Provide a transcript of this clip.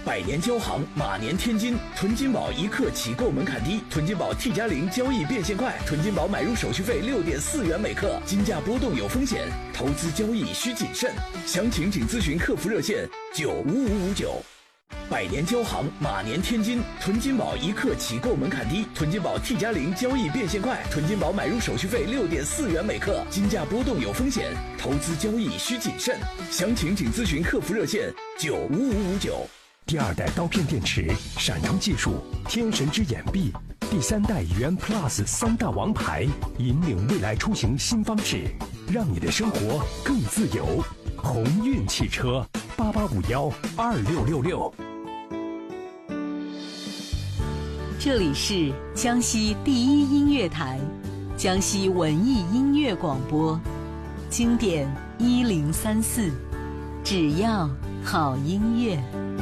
百年交行，马年天金。囤金宝一克起购门槛低，囤金宝 T+0交易变现快，囤金宝买入手续费6.4元每克，金价波动有风险，投资交易需谨慎。详情请咨询客服热线95559。百年交行，马年天金。囤金宝一克起购门槛低，囤金宝 T+0交易变现快，囤金宝买入手续费6.4元每克，金价波动有风险，投资交易需谨慎。详情请咨询客服热线95559。 第2代刀片电池，闪充技术，天神之眼臂。第3代元 Plus 3大王牌，引领未来出行新方式，让你的生活更自由。鸿运汽车88512666。 这里是江西第一音乐台，江西文艺音乐广播，经典1034，只要好音乐。